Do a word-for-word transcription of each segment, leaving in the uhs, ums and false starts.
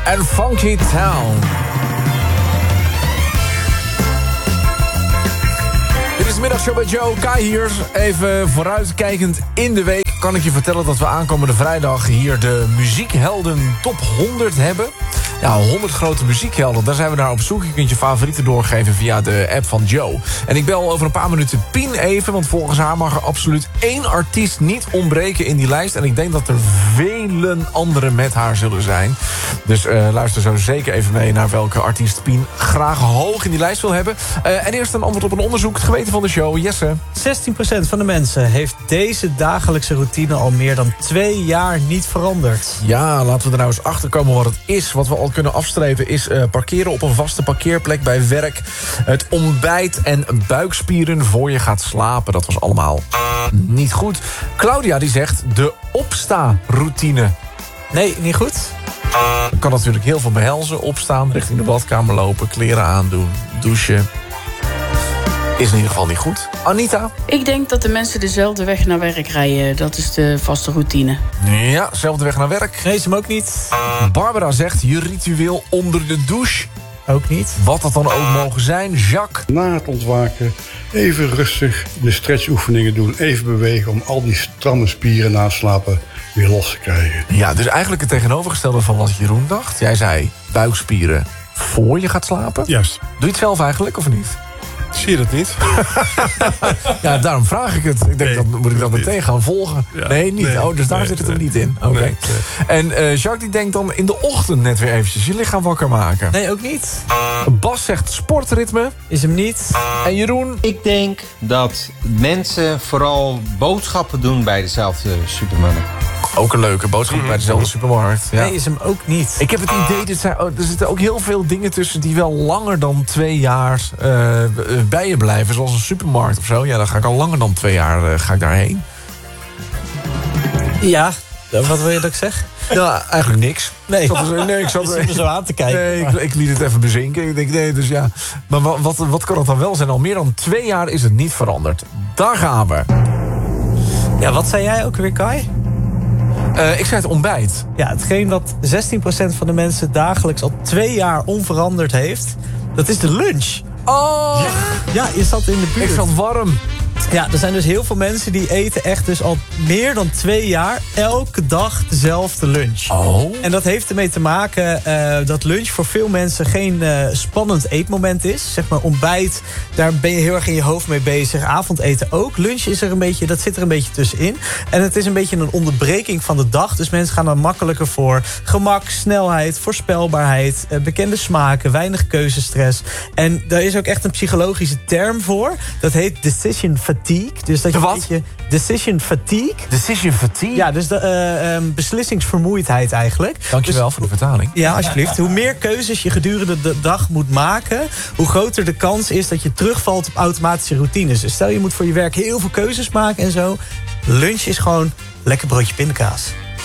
en Funky Town. Dit is de middagshow bij Joe. Kai hier. Even vooruitkijkend in de week kan ik je vertellen dat we aankomende vrijdag hier de muziekhelden top honderd hebben. Ja, honderd grote muziekhelden, daar zijn we naar op zoek. Je kunt je favorieten doorgeven via de app van Joe. En ik bel over een paar minuten Pien even, want volgens haar mag er absoluut één artiest niet ontbreken in die lijst. En ik denk dat er vele anderen met haar zullen zijn. Dus uh, luister zo zeker even mee naar welke artiest Pien graag hoog in die lijst wil hebben. Uh, en eerst een antwoord op een onderzoek, het geweten van de show. Jesse. zestien procent van de mensen heeft deze dagelijkse routine al meer dan twee jaar niet veranderd. Ja, laten we er nou eens achter komen wat het is. Wat we al kunnen afstrepen is uh, parkeren op een vaste parkeerplek bij werk. Het ontbijt en buikspieren voor je gaat slapen. Dat was allemaal niet goed. Claudia die zegt de opsta-routine. Nee, niet goed. Kan natuurlijk heel veel behelzen. Opstaan, richting de badkamer lopen, kleren aandoen, douchen. Is in ieder geval niet goed. Anita? Ik denk dat de mensen dezelfde weg naar werk rijden. Dat is de vaste routine. Ja, dezelfde weg naar werk. Nee, ze hem ook niet. Barbara zegt je ritueel onder de douche. Ook niet. Wat dat dan ook mogen zijn. Jacques? Na het ontwaken even rustig de stretchoefeningen doen. Even bewegen om al die stramme spieren na het slapen weer los te krijgen. Ja, dus eigenlijk het tegenovergestelde van wat Jeroen dacht. Jij zei buikspieren voor je gaat slapen. Juist. Doe je het zelf eigenlijk of niet? Zie je dat niet? Ja, daarom vraag ik het. Ik denk, Nee, dat moet ik dat meteen niet. gaan volgen. Ja, nee, niet. nee, oh, dus daar nee, zit het er nee. niet in. Oké. Nee, En uh, Jacques die denkt dan in de ochtend net weer eventjes je lichaam wakker maken. Nee, ook niet. Bas zegt sportritme. Is hem niet. En Jeroen? Ik denk dat mensen vooral boodschappen doen bij dezelfde supermarkt. Ook een leuke boodschap bij dezelfde supermarkt. Ja. Nee, is hem ook niet. Ik heb het idee, dit zijn, oh, er zitten ook heel veel dingen tussen die wel langer dan twee jaar uh, bij je blijven. Zoals een supermarkt of zo. Ja, dan ga ik al langer dan twee jaar uh, ga ik daarheen. Ja, wat wil je dat ik zeg? Ja, eigenlijk niks. Nee. Ik zat er, nee, ik zat Je zit me zo aan te kijken. Nee, ik, ik liet het even bezinken. Ik denk, nee, dus ja. Maar wat, wat, wat kan het dan wel zijn? Al meer dan twee jaar is het niet veranderd. Daar gaan we. Ja, wat zei jij ook weer, Kai? Uh, ik zei het ontbijt. Ja, hetgeen wat zestien procent van de mensen dagelijks al twee jaar onveranderd heeft, dat is de lunch. Oh! Ja, je zat in de buurt. Ik zat warm. Ja, er zijn dus heel veel mensen die eten echt dus al meer dan twee jaar elke dag dezelfde lunch. Oh. En dat heeft ermee te maken uh, dat lunch voor veel mensen geen uh, spannend eetmoment is. Zeg maar ontbijt, daar ben je heel erg in je hoofd mee bezig. Avondeten ook. Lunch is er een beetje, dat zit er een beetje tussenin. En het is een beetje een onderbreking van de dag. Dus mensen gaan dan makkelijker voor gemak, snelheid, voorspelbaarheid, uh, bekende smaken, weinig keuzestress. En daar is ook echt een psychologische term voor. Dat heet decision fatigue. Dus dat je wat? een beetje decision fatigue. Decision fatigue? Ja, dus de, uh, um, beslissingsvermoeidheid eigenlijk. Dankjewel dus, voor de vertaling. Ja, alsjeblieft. Hoe meer keuzes je gedurende de dag moet maken, hoe groter de kans is dat je terugvalt op automatische routines. Dus stel je moet voor je werk heel veel keuzes maken en zo. Lunch is gewoon lekker broodje pindakaas.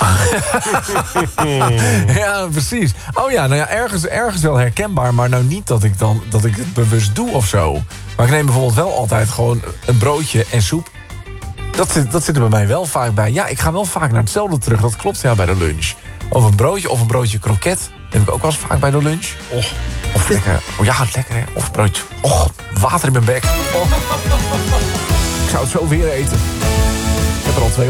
Ja, precies. Oh ja, nou ja, ergens, ergens wel herkenbaar, maar nou niet dat ik, dan, dat ik het bewust doe of zo. Maar ik neem bijvoorbeeld wel altijd gewoon een broodje en soep. Dat zit, dat zit er bij mij wel vaak bij. Ja, ik ga wel vaak naar hetzelfde terug. Dat klopt, ja, bij de lunch. Of een broodje of een broodje kroket. Dat heb ik ook wel eens vaak bij de lunch. Oh, of lekker. Oh ja, lekker hè. Of een broodje. Oh, water in mijn bek. Oh. Ik zou het zo weer eten. Ik heb er al twee op.